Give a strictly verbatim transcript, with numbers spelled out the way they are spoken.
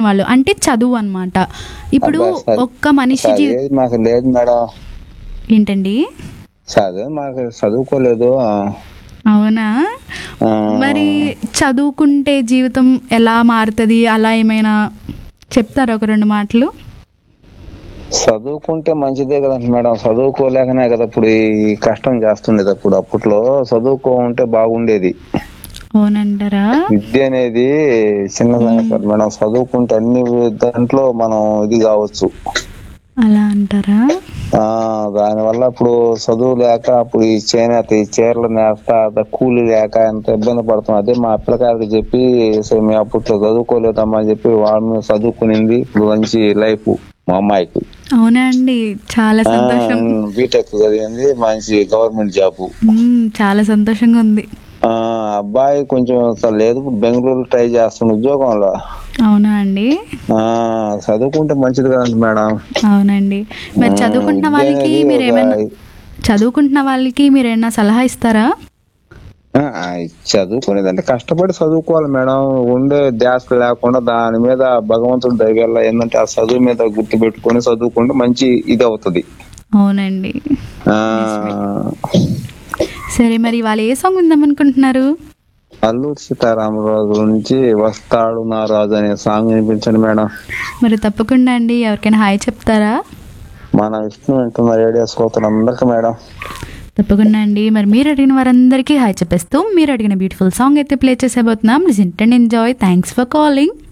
వాళ్ళు అంటే చదువు అన్నమాట. ఇప్పుడు అబ్బా చ- ఒక్క మనిషి జీ చదివేది మాకు లేదు మేడం. ఏంటండి? చదివే మాకు చదువుకోలేదు. ఆ, అవునా? ఆ, మరి చదువుకుంటే జీవితం ఎలా మారుతుంది, అలా ఏమైనా చెప్తారా ఒక రెండు మాటలు? చదువుకుంటే మంచిదే కదండి మేడం. చదువుకోలేకనే కదా ఇప్పుడు ఈ కష్టం చేస్తుండేది. అప్పుడు అప్పట్లో చదువుకో ఉంటే బాగుండేది. అవునంటారా? విద్య అనేది చిన్న సంగతి కాదు మేడం. చదువుకుంటే అన్ని దాంట్లో మనం ఇది కావచ్చు. అలా అంటారా? ఆ దానివల్ల ఇప్పుడు చదువు లేక అప్పుడు ఈ చేనేత ఈ చీరలు నేస్త కూలి లేక ఎంత ఇబ్బంది పడుతున్నాం. అదే మా పిల్లకాయలకి చెప్పి "సరే, మేము అప్పట్లో చదువుకోలేదమ్మా" అని చెప్పి వాళ్ళని చదువుకునింది. ఇప్పుడు మంచి లైఫ్ మా అమ్మాయికి. అవునా అండి? చాలా ఆ సంతోషం. బీటెక్ చదివింది, మంచి గవర్నమెంట్ జాబ్. మ్మ్, చాలా సంతోషంగా ఉంది. ఆ అబ్బాయి కొంచెం అసలు లేదు, ఇప్పుడు బెంగళూరు ట్రై చేస్తున్న ఉద్యోగంలో. అవునా అండి? ఆ చదువుకుంటే మంచిది కదండి మేడం. అవునండి. మరి ఆ, చదువుకుంటున్న విద్య వాళ్ళకి అనేది మీరు ఒక ఏమైనా చదువుకుంటున్న వాళ్ళకి మీరు ఏమైనా సలహా ఇస్తారా? ఆ, చదువుకునేదంటే కష్టపడి చదువుకోవాలి మేడం. ఉండే ధ్యాస లేకుండా దాని మీద భగవంతుడు దయ వల్ల ఏంటంటే ఆ చదువు మీద గుర్తు పెట్టుకొని చదువుకుంటే మంచి ఇది అవుతుంది. అవునండి. ఆ నిజమే. సరే, మరి వాళ్ళు ఏ సాంగ్ విందాం అనుకుంటున్నారు? అల్లూరి సీతారామరాజు నుంచి "వస్తాడు నా రాజు" అనే సాంగ్ వినిపించండి మేడం. మరి తప్పకుండా అండి. ఎవరికైనా హాయ్ చెప్తారా? మన విష్ణు వింటున్న రేడియో శ్రోతలందరికీ మేడం. తప్పకుండా అండి. మరి మీరు అడిగిన వారందరికీ హాయ్ చెప్పేస్తూ మీరు అడిగిన బ్యూటిఫుల్ సాంగ్ అయితే play చేసేబోతున్నాం. Listen and enjoy. Thanks for calling.